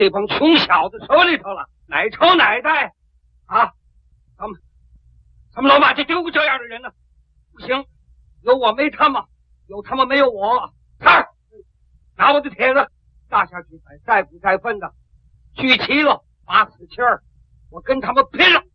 这帮穷小子手里头了，哪朝哪代啊？咱们老马就丢过这样的人呢？不行，有我没他们，有他们没有我。看，拿我的帖子下去，再股再分的，聚齐了8、4千，我跟他们拼了！